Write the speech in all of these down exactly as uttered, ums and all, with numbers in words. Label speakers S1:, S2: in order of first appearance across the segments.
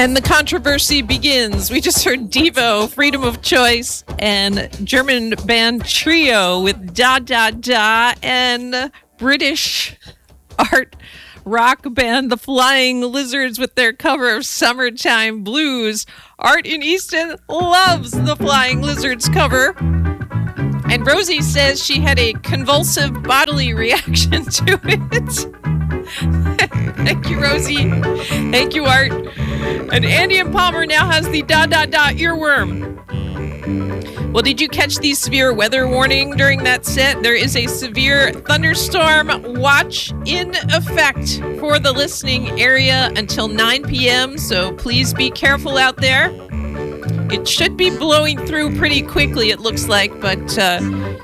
S1: And the controversy begins. We just heard Devo, Freedom of Choice, and German band Trio with Da Da Da, and British art rock band The Flying Lizards with their cover of Summertime Blues. Art in Easton loves the Flying Lizards cover. And Rosie says she had a convulsive bodily reaction to it. Thank you, Rosie. Thank you, Art. And Andy and Palmer now has the da da da earworm. Well, did you catch the severe weather warning during that set? There is a severe thunderstorm watch in effect for the listening area until nine p.m., so please be careful out there. It should be blowing through pretty quickly, it looks like, but uh,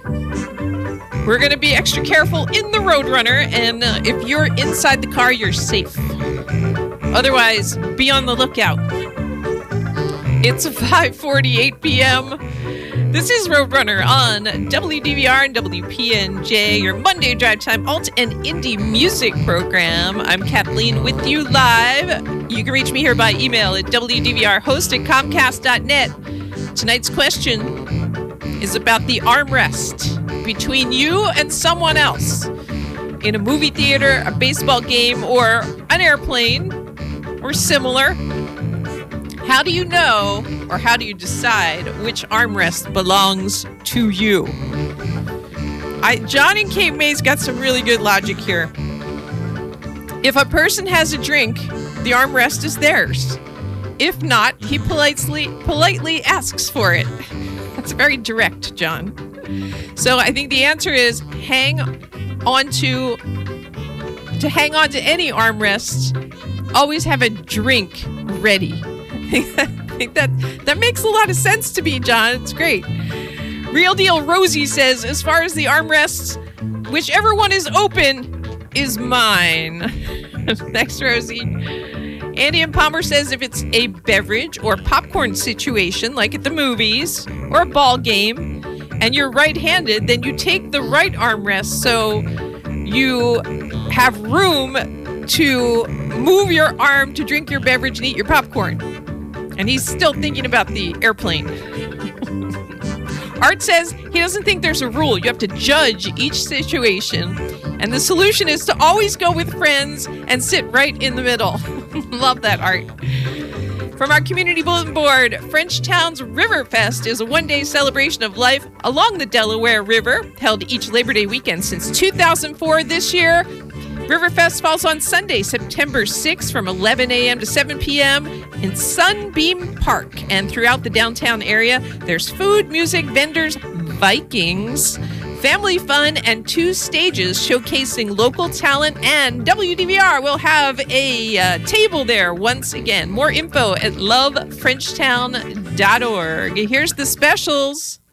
S1: we're going to be extra careful in the Roadrunner, and uh, if you're inside the car, you're safe. Otherwise, be on the lookout. It's five forty-eight p.m. This is Roadrunner on W D V R and W P N J, your Monday Drive Time alt and indie music program. I'm Kathleen with you live. You can reach me here by email at W D V R host at comcast dot net. Tonight's question is about the armrest between you and someone else in a movie theater, a baseball game, or an airplane, or similar. How do you know, or how do you decide which armrest belongs to you? I, John and Kate May's got some really good logic here. If a person has a drink, the armrest is theirs. If not, he politely politely asks for it. That's very direct, John. So I think the answer is hang on to, to hang on to any armrest, always have a drink ready. I think that that makes a lot of sense to me, John. It's great. Real Deal Rosie says, as far as the armrests, whichever one is open is mine. Thanks, Rosie. Andy and Palmer says, if it's a beverage or popcorn situation, like at the movies or a ball game, and you're right-handed, then you take the right armrest so you have room to move your arm to drink your beverage and eat your popcorn. And he's still thinking about the airplane. Art says he doesn't think there's a rule. You have to judge each situation. And the solution is to always go with friends and sit right in the middle. Love that, Art. From our community bulletin board, Frenchtown's Riverfest is a one-day celebration of life along the Delaware River, held each Labor Day weekend since two thousand four. This year, Riverfest falls on Sunday, September sixth from eleven a.m. to seven p.m. in Sunbeam Park. And throughout the downtown area, there's food, music, vendors, Vikings, family fun, and two stages showcasing local talent. And W D V R will have a uh, table there once again. More info at love frenchtown dot org. Here's the specials.